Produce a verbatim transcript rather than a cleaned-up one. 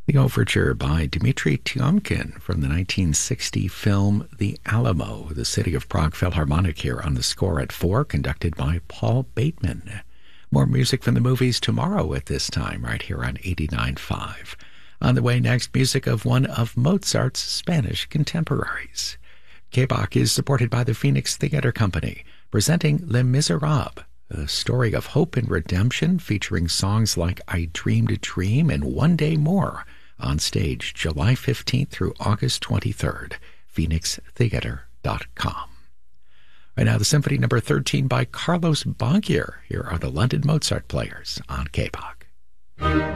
The overture by Dmitri Tiomkin from the nineteen sixty film The Alamo, the City of Prague Philharmonic here on the score at four, conducted by Paul Bateman. More music from the movies tomorrow at this time, right here on eighty-nine point five. On the way next, music of one of Mozart's Spanish contemporaries. K-Bach is supported by the Phoenix Theater Company, presenting Les Miserables, a story of hope and redemption featuring songs like I Dreamed a Dream and One Day More, on stage July fifteenth through August twenty-third, phoenix theater dot com. Right now, the Symphony Number thirteen by Carlos Banquier. Here are the London Mozart Players on K-Bach.